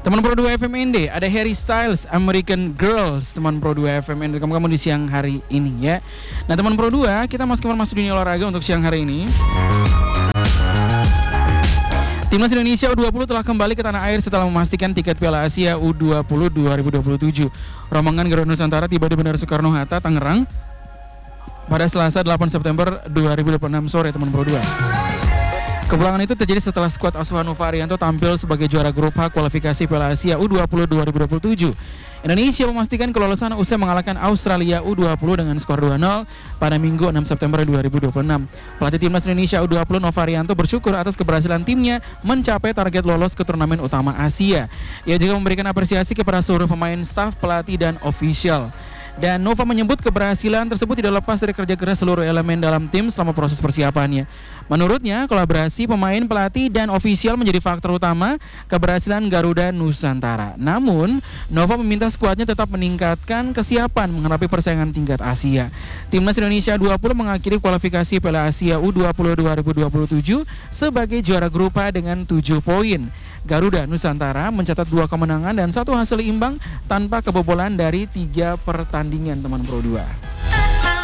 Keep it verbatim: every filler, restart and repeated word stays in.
Teman Pro dua F M N D, ada Harry Styles, American Girls, teman Pro dua F M N D, kamu-kamu di siang hari ini ya. Nah teman Pro dua, kita masuk masuk dunia olahraga untuk siang hari ini. Timnas Indonesia U dua puluh telah kembali ke tanah air setelah memastikan tiket Piala Asia U dua puluh dua ribu dua puluh tujuh. Rombongan Garuda Nusantara tiba di Bandara Soekarno-Hatta, Tangerang pada Selasa delapan September dua ribu dua puluh enam sore, teman Pro dua. Kepulangan itu terjadi setelah skuad asuhan Nova Arianto tampil sebagai juara grup H kualifikasi Piala Asia U dua puluh dua ribu dua puluh tujuh. Indonesia memastikan kelolosan usai mengalahkan Australia U dua puluh dengan skor dua nol pada Minggu enam September dua ribu dua puluh enam. Pelatih Timnas Indonesia U dua puluh Nova Arianto bersyukur atas keberhasilan timnya mencapai target lolos ke turnamen utama Asia. Ia juga memberikan apresiasi kepada seluruh pemain, staf, pelatih, dan ofisial. Dan Nova menyebut keberhasilan tersebut tidak lepas dari kerja keras seluruh elemen dalam tim selama proses persiapannya. Menurutnya, kolaborasi pemain, pelatih, dan ofisial menjadi faktor utama keberhasilan Garuda Nusantara. Namun, Nova meminta skuadnya tetap meningkatkan kesiapan menghadapi persaingan tingkat Asia. Timnas Indonesia U dua puluh mengakhiri kualifikasi Piala Asia U dua puluh dua ribu dua puluh tujuh sebagai juara grup A dengan tujuh poin. Garuda Nusantara mencatat dua kemenangan dan satu hasil imbang tanpa kebobolan dari tiga pertandingan, teman Pro dua.